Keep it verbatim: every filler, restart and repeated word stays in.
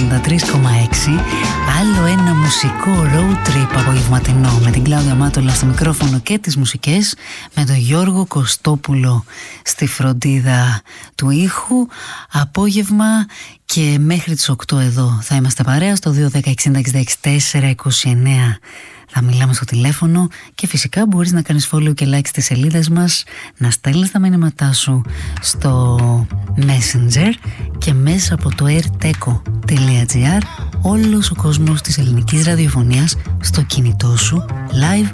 ογδόντα τρία κόμμα έξι. Άλλο ένα μουσικό road trip απογευματινό με την Κλάουδια Μάτολα στο μικρόφωνο και τις μουσικές, με τον Γιώργο Κωστόπουλο στη φροντίδα του ήχου. Απόγευμα και μέχρι τις οκτώ εδώ θα είμαστε παρέα στο δύο ένα μηδέν εξήντα εξήντα είκοσι τέσσερα είκοσι εννέα. Θα μιλάμε στο τηλέφωνο και φυσικά μπορείς να κάνεις follow και like στις σελίδες μας, να στέλνεις τα μηνύματά σου στο Messenger και μέσα από το airteco τελεία gr όλος ο κόσμος της ελληνικής ραδιοφωνίας στο κινητό σου live